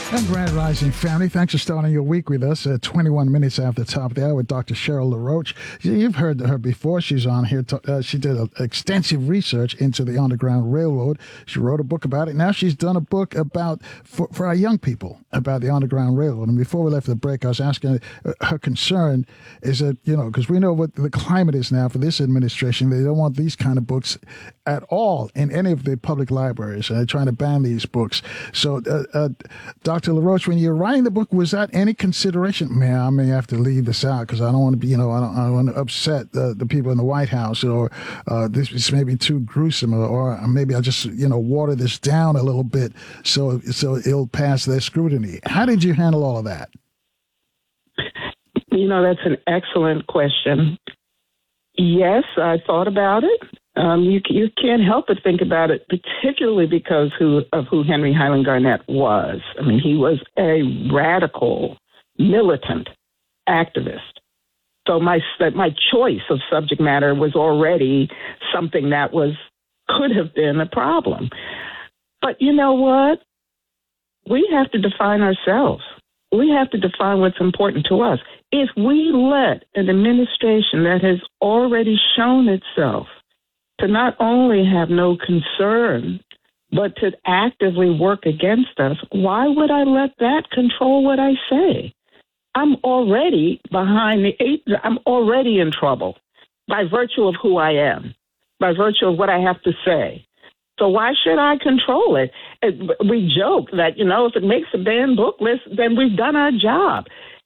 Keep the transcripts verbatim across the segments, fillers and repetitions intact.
And Grand Rising family, thanks for starting your week with us at twenty-one minutes after the top of the hour with Doctor Cheryl LaRoche. You've heard her before. She's on here. To, uh, she did a, extensive research into the Underground Railroad. She wrote a book about it. Now she's done a book about for, for our young people about the Underground Railroad. And before we left the break, I was asking her, her concern is that, you know, because we know what the climate is now for this administration. They don't want these kind of books at all in any of the public libraries. And they're trying to ban these books. So, uh, uh, Doctor LaRoche, when you're writing the book, was that any consideration? Man, I may have to leave this out because I don't want to be, you know, I don't, I don't want to upset uh, the people in the White House, or uh, this is maybe too gruesome, or, or maybe I'll just, you know, water this down a little bit so so it'll pass their scrutiny. How did you handle all of that? You know, that's an excellent question. Yes, I thought about it. Um, you you can't help but think about it, particularly because who, of who Henry Highland Garnet was. I mean, he was a radical, militant activist. So my my choice of subject matter was already something that was could have been a problem. But you know what? We have to define ourselves. We have to define what's important to us. If we let an administration that has already shown itself to not only have no concern, but to actively work against us, why would I let that control what I say? I'm already behind the eight. I'm already in trouble by virtue of who I am, by virtue of what I have to say. So why should I control it? We joke that, you know, if it makes a banned book list, then we've done our job.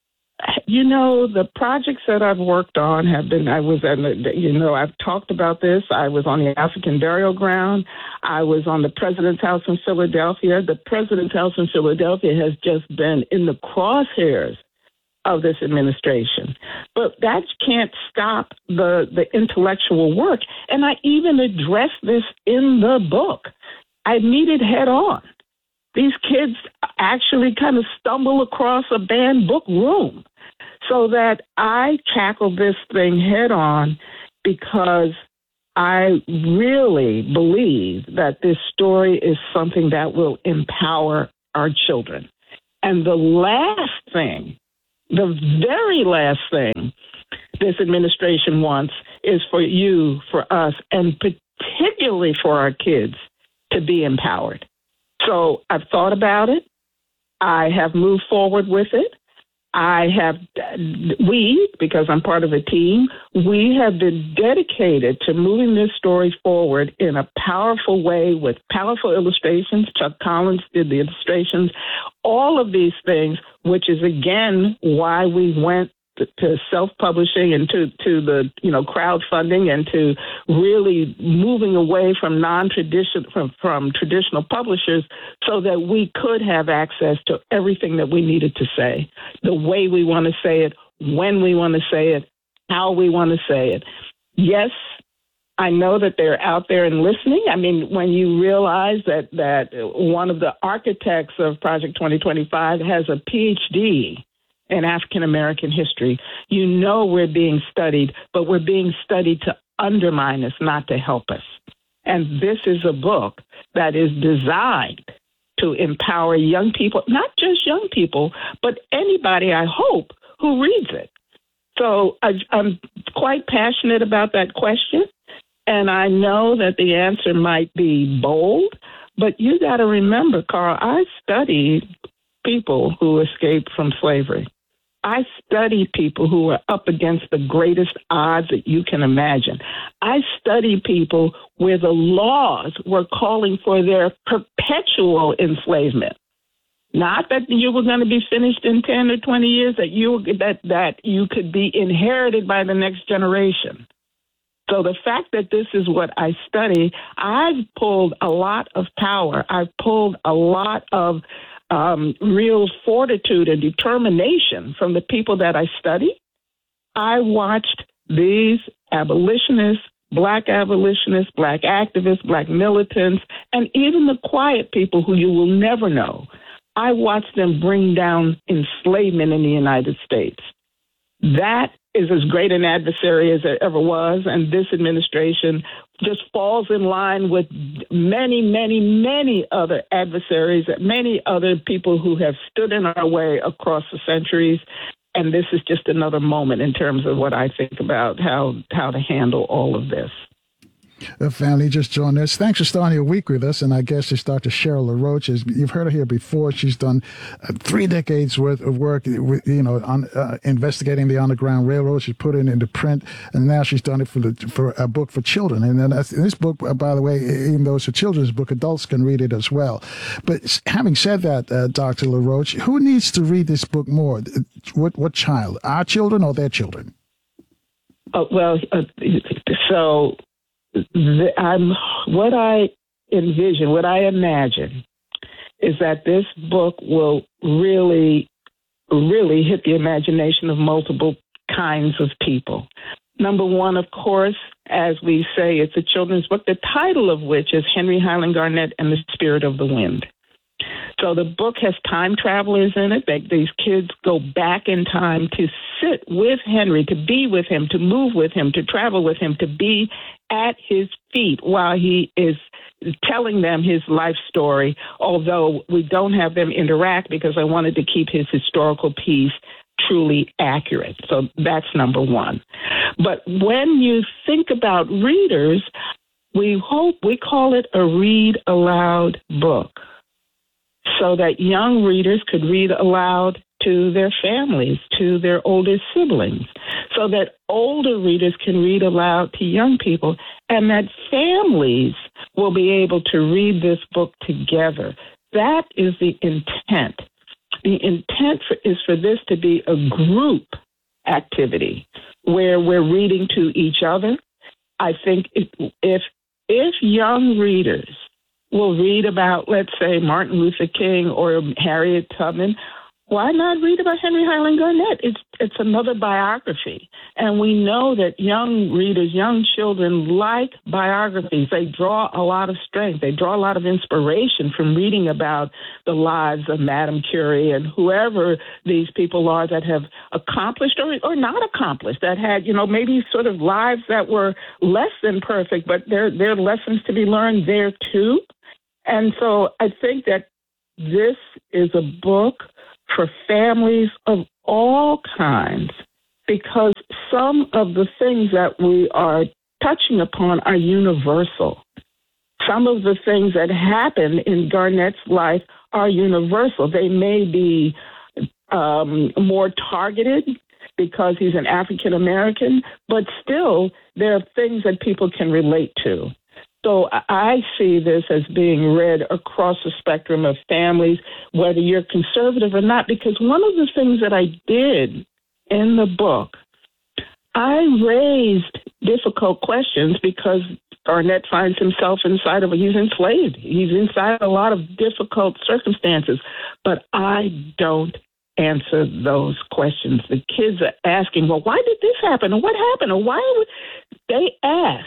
You know, the projects that I've worked on have been, I was, at, you know, I've talked about this. I was on the African Burial Ground. I was on the President's House in Philadelphia. The President's House in Philadelphia has just been in the crosshairs of this administration. But that can't stop the, the intellectual work. And I even address this in the book. I meet it head on. These kids actually kind of stumble across a banned book room, so that I tackle this thing head on because I really believe that this story is something that will empower our children. And the last thing, the very last thing this administration wants is for you, for us, and particularly for our kids to be empowered. So I've thought about it. I have moved forward with it. I have, we, because I'm part of a team, we have been dedicated to moving this story forward in a powerful way with powerful illustrations. Chuck Collins did the illustrations, all of these things, which is, again, why we went to, to self-publishing and to, to the, you know, crowdfunding and to really moving away from non-traditional, from, from traditional publishers so that we could have access to everything that we needed to say, the way we want to say it, when we want to say it, how we want to say it. Yes, I know that they're out there and listening. I mean, when you realize that, that one of the architects of Project twenty twenty-five has a P H D in African-American history, you know we're being studied, but we're being studied to undermine us, not to help us. And this is a book that is designed to empower young people, not just young people, but anybody, I hope, who reads it. So I, I'm quite passionate about that question, and I know that the answer might be bold, but you got to remember, Carl, I studied people who escaped from slavery. I study people who are up against the greatest odds that you can imagine. I study people where the laws were calling for their perpetual enslavement. Not that you were going to be finished in ten or twenty years, that you that that you could be inherited by the next generation. So the fact that this is what I study, I've pulled a lot of power. I've pulled a lot of Um, real fortitude and determination from the people that I study. I watched these abolitionists, Black abolitionists, Black activists, Black militants, and even the quiet people who you will never know. I watched them bring down enslavement in the United States. That is as great an adversary as there ever was, and this administration just falls in line with many, many, many other adversaries, many other people who have stood in our way across the centuries. And this is just another moment in terms of what I think about how, how to handle all of this. The family just joined us. Thanks for starting your week with us. And I guess it's Doctor Cheryl LaRoche. You've heard her here before. She's done uh, three decades worth of work, with, you know, on uh, investigating the Underground Railroad. She's put it into print, and now she's done it for the for a book for children. And then that's, this book, uh, by the way, even though it's a children's book, adults can read it as well. But having said that, uh, Doctor LaRoche, who needs to read this book more? What what child? Our children or their children? Uh, well, uh, so. The, I'm, what I envision, what I imagine, is that this book will really, really hit the imagination of multiple kinds of people. Number one, of course, as we say, it's a children's book, the title of which is Henry Highland Garnet and the Spirit of the Wind. So the book has time travelers in it. They, these kids go back in time to sit with Henry, to be with him, to move with him, to travel with him, to be at his feet while he is telling them his life story, although we don't have them interact because I wanted to keep his historical piece truly accurate. So that's number one. But when you think about readers, we hope we call it a read aloud book, so that young readers could read aloud to their families, to their older siblings, so that older readers can read aloud to young people, and that families will be able to read this book together. That is the intent. The intent for, is for this to be a group activity where we're reading to each other. I think if if, if young readers will read about, let's say, Martin Luther King or Harriet Tubman, why not read about Henry Highland Garnet? It's it's another biography. And we know that young readers, young children like biographies. They draw a lot of strength. They draw a lot of inspiration from reading about the lives of Madame Curie and whoever these people are that have accomplished or, or not accomplished, that had, you know, maybe sort of lives that were less than perfect, but there, there are lessons to be learned there too. And so I think that this is a book for families of all kinds, because some of the things that we are touching upon are universal. Some of the things that happen in Garnet's life are universal. They may be um, more targeted because he's an African American, but still there are things that people can relate to. So I see this as being read across the spectrum of families, whether you're conservative or not, because one of the things that I did in the book, I raised difficult questions because Garnet finds himself inside of a, he's enslaved. He's inside a lot of difficult circumstances, but I don't answer those questions. The kids are asking, well, why did this happen? Or what happened? Or why would they ask?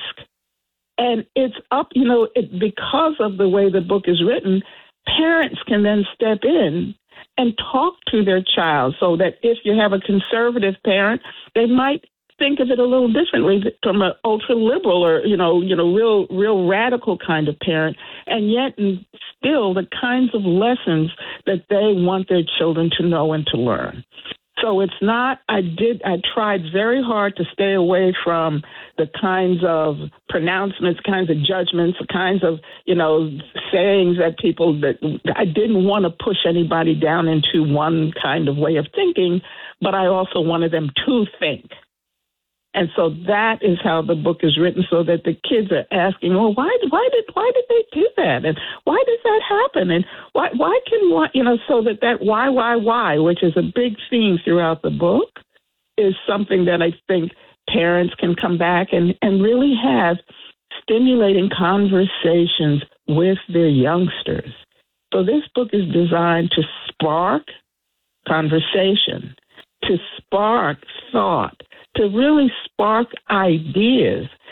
And it's up, you know, it, because of the way the book is written, parents can then step in and talk to their child, so that if you have a conservative parent, they might think of it a little differently from an ultra liberal or, you know, you know, real, real radical kind of parent, and yet still the kinds of lessons that they want their children to know and to learn. So it's not, I did, I tried very hard to stay away from the kinds of pronouncements, kinds of judgments, the kinds of, you know, sayings that people, that I didn't want to push anybody down into one kind of way of thinking, but I also wanted them to think. And so that is how the book is written, so that the kids are asking, well, why, why did, why did they do that? And why does that happen? And why, why can, why, you know, so that that why, why, why, which is a big theme throughout the book, is something that I think parents can come back and, and really have stimulating conversations with their youngsters. So this book is designed to spark conversation, to spark thought, to really spark ideas,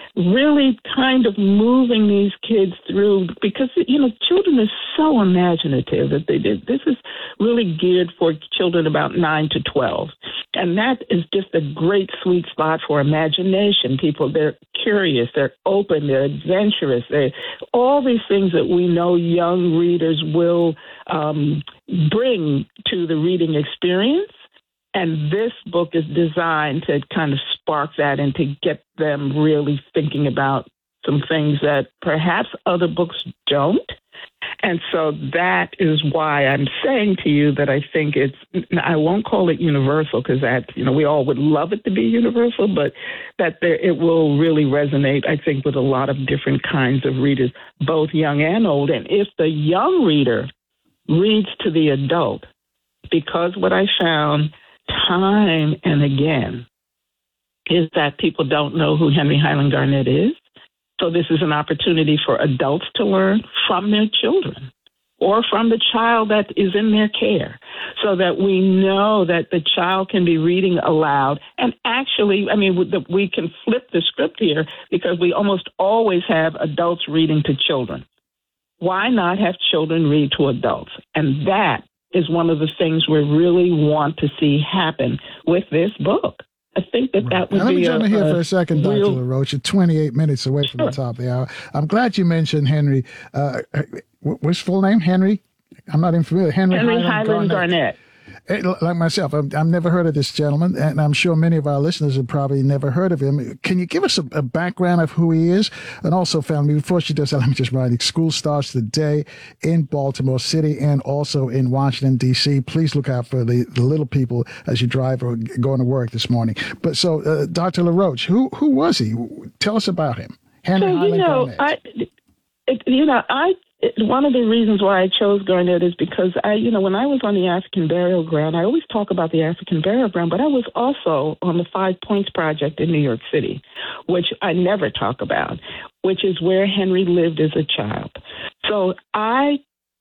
really kind of moving these kids through, because, you know, children are so imaginative that they did. This is really geared for children about nine to twelve. And that is just a great sweet spot for imagination. People, they're curious, they're open, they're adventurous. They all these things that we know young readers will um, bring to the reading experience. And this book is designed to kind of spark that and to get them really thinking about some things that perhaps other books don't. And so that is why I'm saying to you that I think it's, I won't call it universal, because that, you know, we all would love it to be universal, but that there, it will really resonate, I think, with a lot of different kinds of readers, both young and old. And if the young reader reads to the adult, because what I found time and again is that people don't know who Henry Highland Garnet is. So this is an opportunity for adults to learn from their children or from the child that is in their care, so that we know that the child can be reading aloud. And actually, I mean, we can flip the script here, because we almost always have adults reading to children. Why not have children read to adults? And that is one of the things we really want to see happen with this book. I think that right. that would now, let be me jump a, in here for a second, Doctor real... LaRoche. You're twenty-eight minutes away from sure. the top of the hour. I'm glad you mentioned Henry. Uh, what's his full name? Henry? I'm not even familiar. Henry, Henry Highland, Highland Garnet. Garnet. Like myself, I've, I've never heard of this gentleman, and I'm sure many of our listeners have probably never heard of him. Can you give us a, a background of who he is? And also, family, before she does that, let me just remind you, school starts today in Baltimore City and also in Washington, D C. Please look out for the, the little people as you drive or going to work this morning. But so, uh, Doctor LaRoche, who who was he? Tell us about him. Henry so, Highland you know, Garnet. I, it, you know, I... One of the reasons why I chose Garnet is because I, you know, when I was on the African Burial Ground, I always talk about the African Burial Ground, but I was also on the Five Points Project in New York City, which I never talk about, which is where Henry lived as a child. So I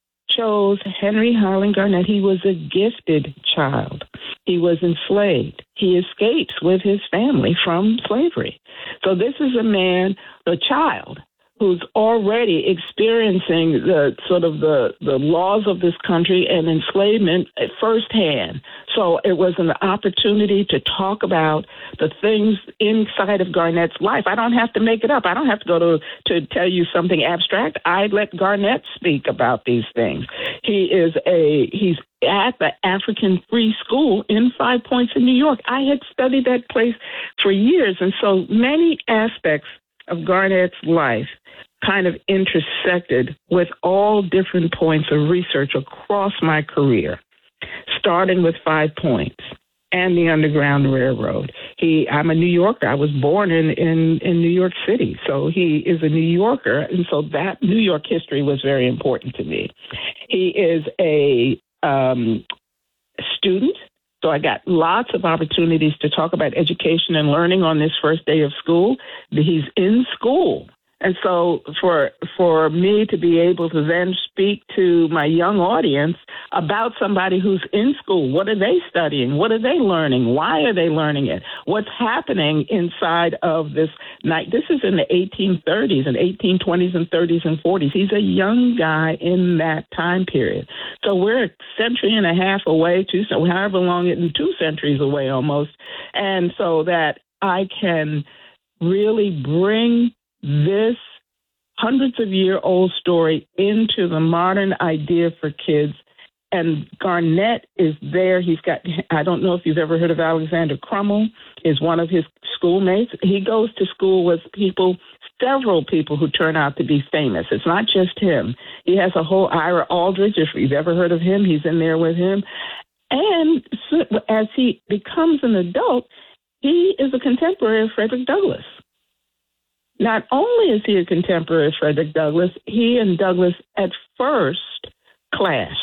chose Henry Highland Garnet. He was a gifted child. He was enslaved. He escapes with his family from slavery. So this is a man, a child, who's already experiencing the sort of the, the laws of this country and enslavement at firsthand. So it was an opportunity to talk about the things inside of Garnet's life. I don't have to make it up. I don't have to go to, to tell you something abstract. I let Garnet speak about these things. He is a, he's at the African Free School in Five Points in New York. I had studied that place for years. And so many aspects of Garnet's life kind of intersected with all different points of research across my career, starting with Five Points and the Underground Railroad. He, I'm a New Yorker. I was born in, in, in New York City, so he is a New Yorker, and so that New York history was very important to me. He is a um, student, so I got lots of opportunities to talk about education and learning on this first day of school. He's in school. And so for for me to be able to then speak to my young audience about somebody who's in school, what are they studying? What are they learning? Why are they learning it? What's happening inside of this night? This is in the eighteen thirties and eighteen twenties and thirties and forties. He's a young guy in that time period. So we're a century and a half away, two, so however long, it two centuries away almost. And so that I can really bring this hundreds of year old story into the modern idea for kids. And Garnet is there. He's got, I don't know if you've ever heard of Alexander Crummell, is one of his schoolmates. He goes to school with people, several people who turn out to be famous. It's not just him. He has a whole Ira Aldridge, if you've ever heard of him, he's in there with him. And so, as he becomes an adult, he is a contemporary of Frederick Douglass. Not only is he a contemporary of Frederick Douglass, he and Douglass at first clash,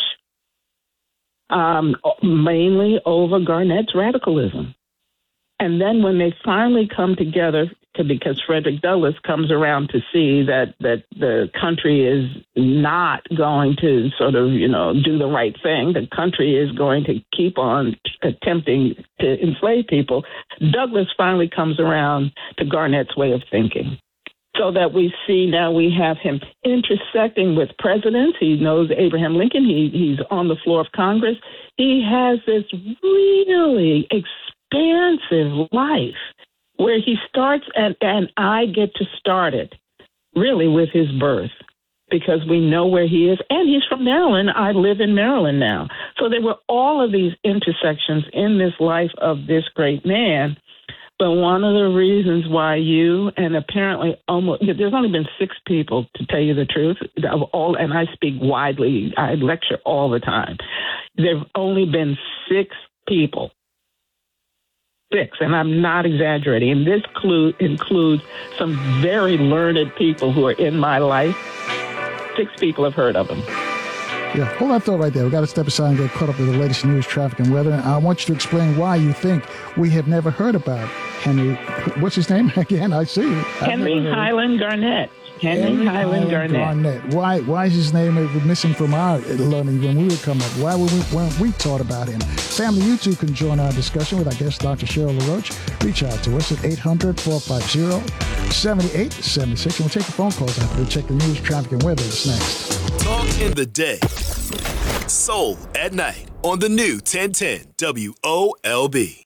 um, mainly over Garnet's radicalism. And then when they finally come together, to, because Frederick Douglass comes around to see that, that the country is not going to sort of, you know, do the right thing. The country is going to keep on attempting to enslave people. Douglass finally comes around to Garnet's way of thinking. So that we see now we have him intersecting with presidents. He knows Abraham Lincoln. He, he's on the floor of Congress. He has this really expansive life where he starts, and, and I get to start it really with his birth, because we know where he is. And he's from Maryland. I live in Maryland now. So there were all of these intersections in this life of this great man. But one of the reasons why you, and apparently almost, there's only been six people, to tell you the truth, of all, and I speak widely, I lecture all the time. There have only been six people, six, and I'm not exaggerating. And this clue includes some very learned people who are in my life. Six people have heard of him. Yeah, hold that thought right there. We've got to step aside and get caught up with the latest news, traffic, and weather. And I want you to explain why you think we have never heard about Henry. What's his name again? I see. Henry Highland Garnet. Henry, Henry Highland, Highland Garnet. Garnet. Why? Why is his name missing from our learning when we were coming up? Why were we, weren't we taught about him? Family, you too can join our discussion with our guest, Doctor Cheryl LaRoche. Reach out to us at eight hundred, four five zero, seven eight seven six. And we'll take the phone calls after we check the news, traffic, and weather. It's next. Talk in the day. Soul at night on the new ten ten W O L B.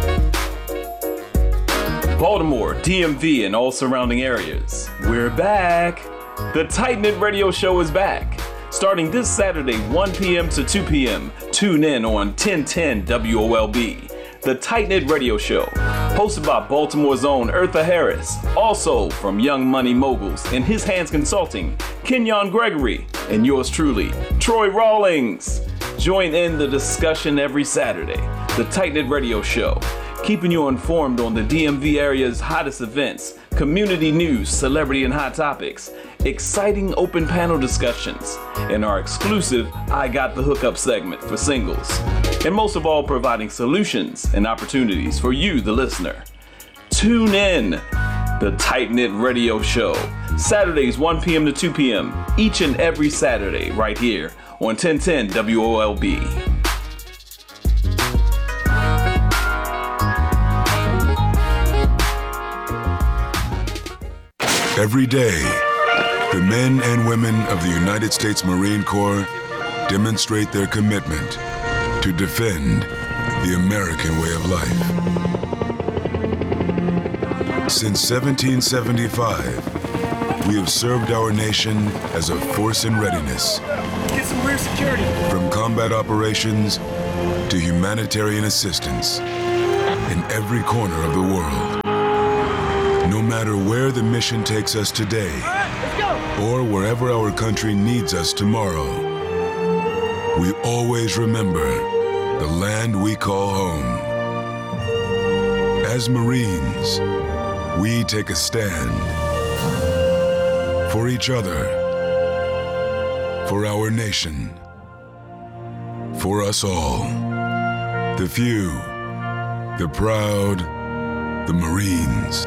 Baltimore, D M V, and all surrounding areas. We're back. The Tight Knit Radio Show is back. Starting this Saturday, one p.m. to two p.m. Tune in on ten ten W O L B. The Tight Knit Radio Show, hosted by Baltimore's own Eartha Harris. Also from Young Money Moguls and His Hands Consulting, Kenyon Gregory, and yours truly, Troy Rawlings. Join in the discussion every Saturday. The Tight Knit Radio Show, keeping you informed on the D M V area's hottest events, community news, celebrity and hot topics, exciting open panel discussions, and our exclusive I Got the Hookup segment for singles. And most of all, providing solutions and opportunities for you, the listener. Tune in. The Tight Knit Radio Show, Saturdays one p.m. to two p.m. each and every Saturday right here on ten ten W O L B. Every day, the men and women of the United States Marine Corps demonstrate their commitment to defend the American way of life. Since seventeen seventy-five, we have served our nation as a force in readiness. Get some rear security. From combat operations to humanitarian assistance in every corner of the world. No matter where the mission takes us today, or wherever our country needs us tomorrow, we always remember the land we call home. As Marines, we take a stand for each other, for our nation, for us all. The few, the proud, the Marines.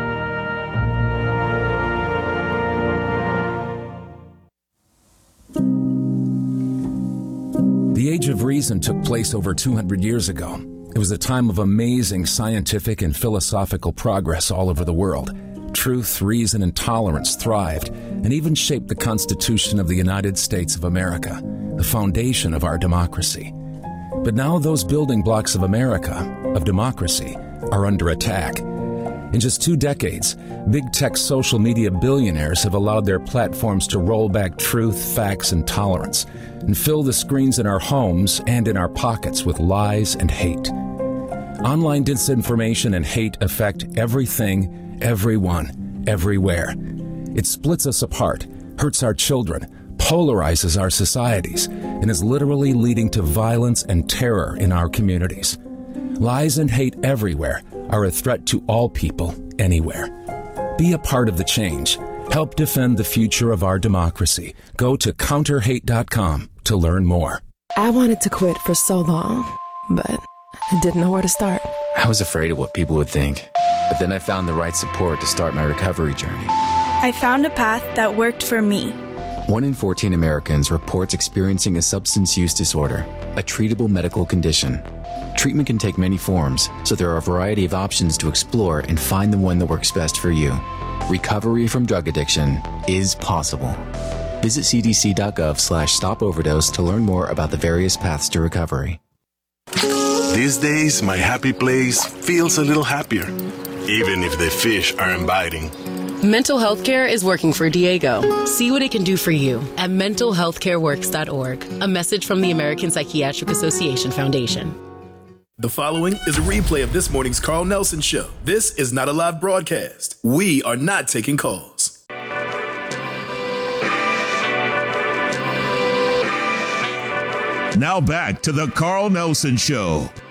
The Age of Reason took place over two hundred years ago. It was a time of amazing scientific and philosophical progress all over the world. Truth, reason, and tolerance thrived and even shaped the Constitution of the United States of America, the foundation of our democracy. But now those building blocks of America, of democracy, are under attack. In just two decades, big tech social media billionaires have allowed their platforms to roll back truth, facts, and tolerance, and fill the screens in our homes and in our pockets with lies and hate. Online disinformation and hate affect everything, everyone, everywhere. It splits us apart, hurts our children, polarizes our societies, and is literally leading to violence and terror in our communities. Lies and hate everywhere are a threat to all people, anywhere. Be a part of the change. Help defend the future of our democracy. Go to counter hate dot com to learn more. I wanted to quit for so long, but I didn't know where to start. I was afraid of what people would think, but then I found the right support to start my recovery journey. I found a path that worked for me. One in fourteen Americans reports experiencing a substance use disorder, a treatable medical condition. Treatment can take many forms, so there are a variety of options to explore and find the one that works best for you. Recovery from drug addiction is possible. Visit cdc.gov slash stop overdose to learn more about the various paths to recovery. These days, my happy place feels a little happier, even if the fish aren't biting. Mental health care is working for Diego. See what it can do for you at mental health care works dot org. A message from the American Psychiatric Association Foundation. The following is a replay of this morning's Carl Nelson Show. This is not a live broadcast. We are not taking calls. Now back to the Carl Nelson Show